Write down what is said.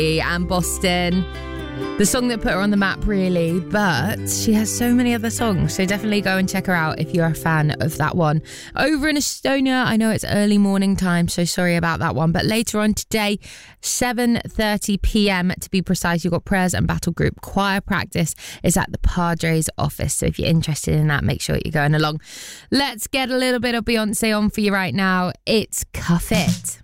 And Boston, the song that put her on the map, really, but she has so many other songs, so definitely go and check her out if you're a fan of that one. Over in Estonia, I know it's early morning time, so sorry about that one, but later on today, 7:30pm to be precise, you've got prayers and battle group choir practice. It's at the Padres office, so if you're interested in that, make sure you're going along. Let's get a little bit of Beyonce on for you right now. It's Cuff It.